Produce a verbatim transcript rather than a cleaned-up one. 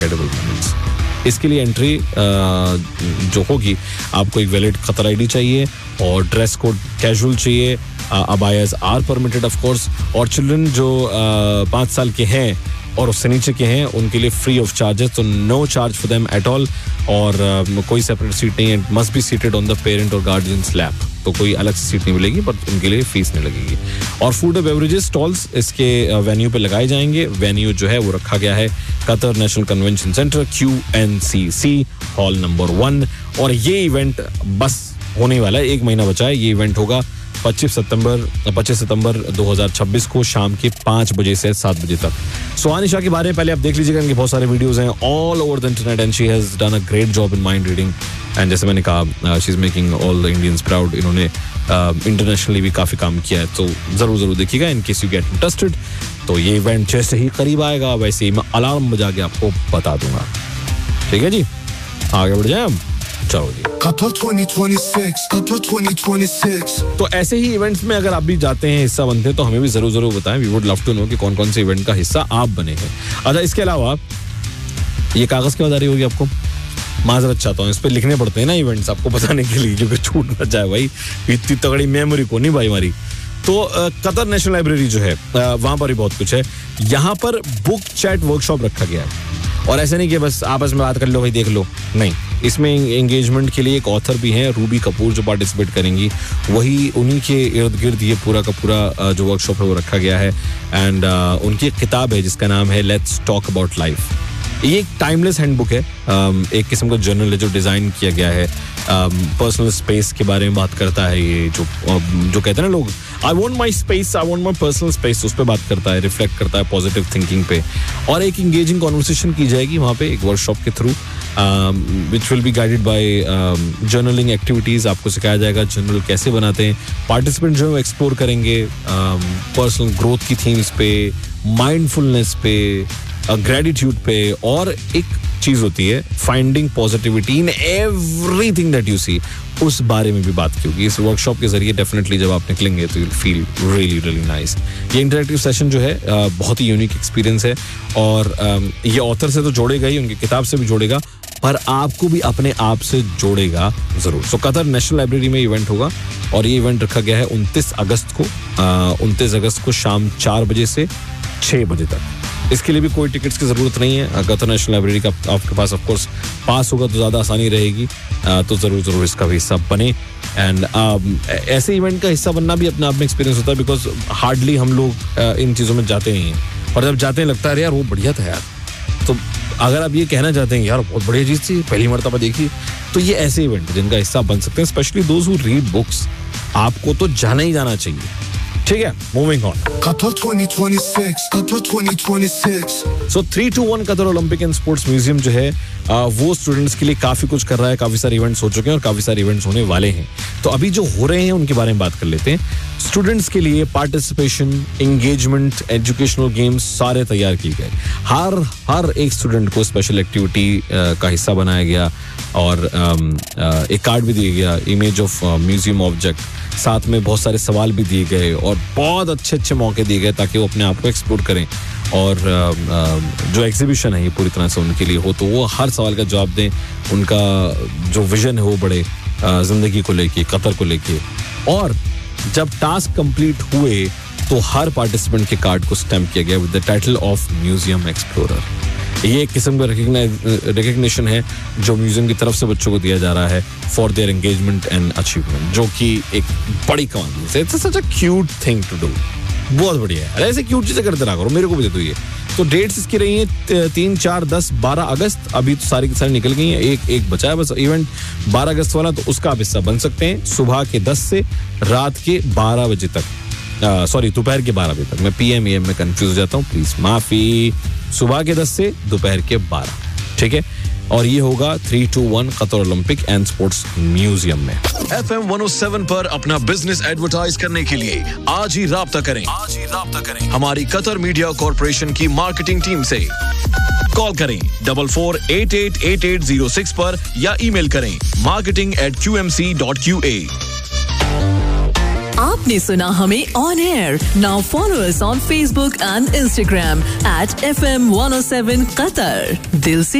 Edible moments. इसके लिए entry जो होगी, आपको एक वैलिड कतर आईडी चाहिए और ड्रेस कोड कैजुअल चाहिए। Abayas are permitted of course, और चिल्ड्रन जो पाँच साल के हैं और उससे नीचे के हैं उनके लिए फ्री ऑफ चार्जेस, तो no charge for them at all. और uh, कोई सेपरेट सीट नहीं है, must be seated on the parent और गार्जियंस लैप, तो कोई अलग से सीट नहीं मिलेगी, बट उनके लिए फीस नहीं लगेगी। और फूड और बेवरेजेस स्टॉल्स इसके वेन्यू पे लगाए जाएंगे। वेन्यू जो है वो रखा गया है Qatar national convention centre, Q N C सी, हॉल नंबर वन। और ये इवेंट बस होने वाला है, एक महीना बचा है। ये इवेंट होगा पच्चीस सितंबर पच्चीस सितंबर दो हज़ार छब्बीस को शाम के पाँच बजे से सात बजे तक। सुहानी शाह के बारे में पहले आप देख लीजिएगा, इनके बहुत सारे वीडियोस हैं all over the internet and she has done a great job in mind reading. And जैसे मैंने कहा, she is making all the Indians proud. इन्होंने इंटरनेशनली uh, भी काफ़ी काम किया है, तो ज़रूर ज़रूर देखिएगा in case you get interested. तो ये इवेंट जैसे ही करीब आएगा वैसे ही मैं अलार्म बजा के आपको बता दूंगा। ठीक है जी, आगे बढ़ जाए हम। चलो जी, तो ऐसे ही इवेंट्स में अगर आप भी जाते हैं, हिस्सा बनते हैं, तो हमें भी जरूर जरूर बताएं। We would love to know कि कौन कौन से इवेंट का हिस्सा आप बने हैं। अच्छा, इसके अलावा ये कागज की बात होगी आपको, माजरत चाहता हूँ, इस पे लिखने पड़ते हैं ना इवेंट्स आपको बताने के लिए, क्योंकि छूट न जाए भाई, इतनी तगड़ी मेमोरी को नहीं भाई हमारी। तो कतर नेशनल लाइब्रेरी जो है वहां पर भी बहुत कुछ है। यहाँ पर बुक चैट वर्कशॉप रखा गया है, और ऐसे नहीं कि बस आपस में बात कर लो भाई देख लो, नहीं, इसमें एंगेजमेंट के लिए एक ऑथर भी हैं, रूबी कपूर, जो पार्टिसिपेट करेंगी। वही उन्हीं के इर्द गिर्द ये पूरा का पूरा जो वर्कशॉप है वो रखा गया है। एंड uh, उनकी एक किताब है जिसका नाम है लेट्स टॉक अबाउट लाइफ। ये एक टाइमलेस हैंडबुक है, um, एक किस्म का जर्नल है जो डिजाइन किया गया है। पर्सनल um, स्पेस के बारे में बात करता है ये, जो uh, जो कहते हैं ना लोग, I want my space, I want my personal space, उस पर बात करता है, रिफ्लेक्ट करता है पॉजिटिव थिंकिंग पे। और एक इंगेजिंग कॉन्वर्सेशन की जाएगी वहाँ पे एक वर्कशॉप के through, which will be guided by journaling activities. आपको सिखाया जाएगा जर्नल कैसे बनाते हैं। पार्टिसिपेंट जो है एक्सप्लोर करेंगे पर्सनल um, ग्रोथ की थीम्स पे, माइंडफुलनेस पे, ग्रेटिट्यूड uh, पे। और एक चीज होती है finding positivity in everything that you see, उस बारे में भी बात की होगी इस वर्कशॉप के जरिए। डेफिनेटली जब आप निकलेंगे तो you will feel really really nice. ये इंटरेक्टिव सेशन जो है uh, बहुत ही यूनिक एक्सपीरियंस है, और um, ये ऑथर से तो जोड़ेगा ही, उनकी किताब से भी जोड़ेगा, पर आपको भी अपने आप से जोड़ेगा जरूर। सो कतर नेशनल लाइब्रेरी में इवेंट होगा, और ये इवेंट रखा गया है उनतीस अगस्त को, उनतीस अगस्त को शाम चार बजे से छः बजे तक। इसके लिए भी कोई टिकट्स की जरूरत नहीं है। कतर नेशनल लाइब्रेरी का आपके पास ऑफ कोर्स पास होगा तो ज़्यादा आसानी रहेगी, तो ज़रूर ज़रूर इसका भी हिस्सा बने। एंड ऐसे इवेंट का हिस्सा बनना भी अपने आप में एक्सपीरियंस होता है, बिकॉज हार्डली हम लोग इन चीज़ों में जाते नहीं हैं, और जब जाते हैं लगता है यार वो बढ़िया था यार। तो अगर आप ये कहना चाहते हैं यार बहुत बढ़िया चीज़ थी, पहली मरतबा देखी, तो ये ऐसे इवेंट जिनका हिस्सा बन सकते हैं, specially those who read books. आपको तो जाना ही जाना चाहिए। ठीक है, moving on. Qatar twenty twenty-six, Qatar twenty twenty-six. So three to one Qatar Olympic and sports museum जो है आ, वो स्टूडेंट्स के लिए काफी कुछ कर रहा है। काफी सारे इवेंट्स हो चुके हैं और काफी सारे इवेंट्स होने वाले हैं। तो अभी जो हो रहे हैं उनके बारे में बात कर लेते हैं। स्टूडेंट्स के लिए पार्टिसिपेशन, एंगेजमेंट, एजुकेशनल गेम्स सारे तैयार किए गए। हर हर एक स्टूडेंट को स्पेशल एक्टिविटी का हिस्सा बनाया गया, और आ, आ, एक कार्ड भी दिया गया, इमेज ऑफ म्यूजियम ऑब्जेक्ट, साथ में बहुत सारे सवाल भी दिए गए, और बहुत अच्छे अच्छे मौके दिए गए ताकि वो अपने आप को एक्सप्लोर करें। और जो एग्जीबिशन है ये पूरी तरह से उनके लिए हो, तो वो हर सवाल का जवाब दें। उनका जो विजन है वो बड़े जिंदगी को लेके, कतर को लेके। और जब टास्क कंप्लीट हुए तो हर पार्टिसिपेंट के कार्ड को स्टैम्प किया गया with the title of museum explorer. ये एक किस्म का रिकग्निशन है जो म्यूजियम की तरफ से बच्चों को दिया जा रहा है for their engagement and achievement, जो कि एक बड़ी कमाल है। It's such a cute thing to do, बहुत बढ़िया है। अरे ऐसे क्यूट चीजें करते रहा करो, मेरे को भी दे दो ये। तो डेट्स इसकी रही हैं तीन, चार, दस, बारह अगस्त। अभी तो सारी की सारी निकल गई हैं, एक एक बचा है बस इवेंट बारह अगस्त वाला, तो उसका आप हिस्सा बन सकते हैं सुबह के दस से रात के बारह बजे तक, सॉरी दोपहर के बारह बजे तक। मैं पी एम ए एम में कंफ्यूज हो जाता हूँ, प्लीज माफी। सुबह के दस से दोपहर के बारह, ठीक है। और ये होगा three to one Qatar Olympic and sports museum में। F M one O seven पर अपना बिजनेस एडवर्टाइज करने के लिए आज ही राब्ता करें आज ही राब्ता करें हमारी कतर मीडिया कॉर्पोरेशन की मार्केटिंग टीम से। कॉल करें double four eight eight eight eight zero six पर या ईमेल करें marketing eight Q M C dot Q A. आपने सुना हमें on air. Now follow us on Facebook and Instagram at F M one O seven Qatar. दिल से